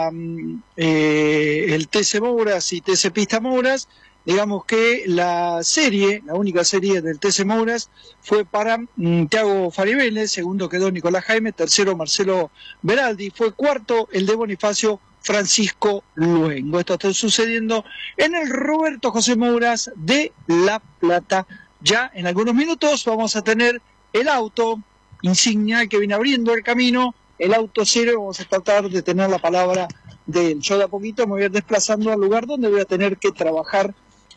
el TC Mouras y TC Pista Mouras. Digamos que la única serie del TC Mouras fue para Thiago Faribele, segundo quedó Nicolás Jaime, tercero Marcelo Beraldi, fue cuarto el de Bonifacio Francisco Luengo. Esto está sucediendo en el Roberto José Mouras de La Plata. Ya en algunos minutos vamos a tener el auto insignia que viene abriendo el camino, el auto cero, vamos a tratar de tener la palabra de él. Yo de a poquito me voy a ir desplazando al lugar donde voy a tener que trabajar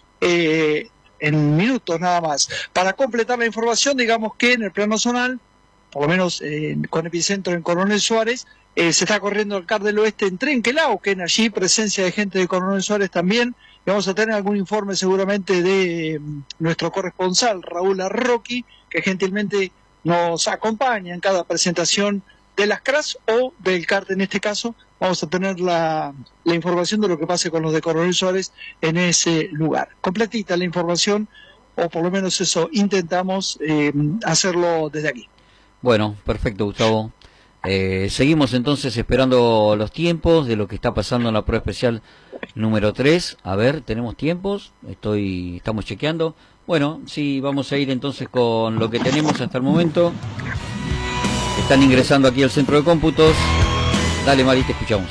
en minutos nada más. Para completar la información, digamos que en el plano zonal, por lo menos con epicentro en Coronel Suárez, se está corriendo el CAR del Oeste en Trenquelauquen, allí presencia de gente de Coronel Suárez también. Y vamos a tener algún informe seguramente de nuestro corresponsal Raúl Arroqui, que gentilmente nos acompaña en cada presentación de las CRAS o del CART en este caso. Vamos a tener la información de lo que pase con los de Coronel Suárez en ese lugar. Completita la información, o por lo menos eso intentamos hacerlo desde aquí. Bueno, perfecto, Gustavo. Seguimos entonces esperando los tiempos de lo que está pasando en la prueba especial número 3. A ver, ¿tenemos tiempos? Estamos chequeando. Bueno, sí, vamos a ir entonces con lo que tenemos hasta el momento. Están ingresando aquí al centro de cómputos. Dale, Mari, te escuchamos.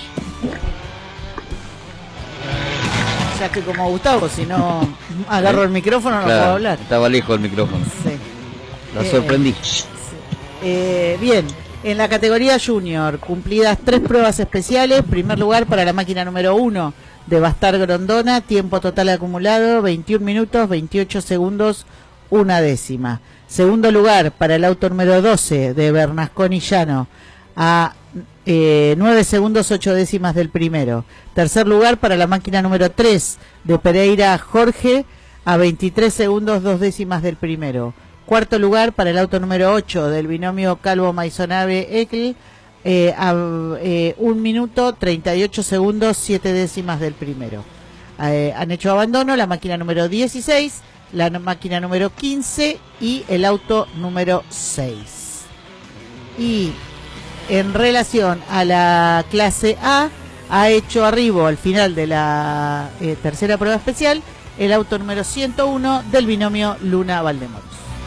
Ya que como Gustavo, si no agarro el micrófono no puedo hablar. Estaba lejos el micrófono. Sí. La sorprendí. Sí. Bien, en la categoría Junior, cumplidas 3 pruebas especiales. Primer lugar para la máquina número 1 de Bastar Grondona, tiempo total acumulado 21 minutos 28 segundos 1 décima. Segundo lugar para el auto número 12 de Bernasconi Llano, a 9 segundos 8 décimas del primero. Tercer lugar para la máquina número 3 de Pereira Jorge, a 23 segundos 2 décimas del primero. Cuarto lugar para el auto número 8 del binomio Calvo Maisonave Ecle, a 1 minuto 38 segundos 7 décimas del primero. Han hecho abandono la máquina número 16, la máquina número 15 y el auto número 6. Y en relación a la clase A, ha hecho arribo al final de la tercera prueba especial el auto número 101 del binomio Luna Valdemoros.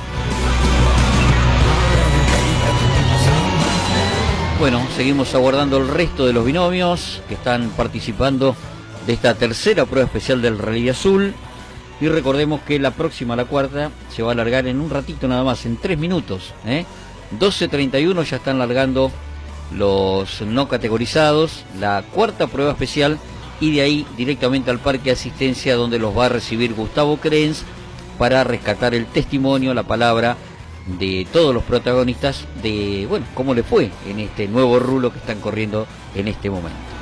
Bueno, seguimos aguardando el resto de los binomios que están participando de esta tercera prueba especial del Rally Azul. Y recordemos que la próxima, la cuarta, se va a alargar en un ratito nada más, en 3 minutos. 12:31 ya están largando los no categorizados, la cuarta prueba especial, y de ahí directamente al parque de asistencia, donde los va a recibir Gustavo Krenz para rescatar el testimonio, la palabra de todos los protagonistas de, bueno, cómo le fue en este nuevo rulo que están corriendo en este momento.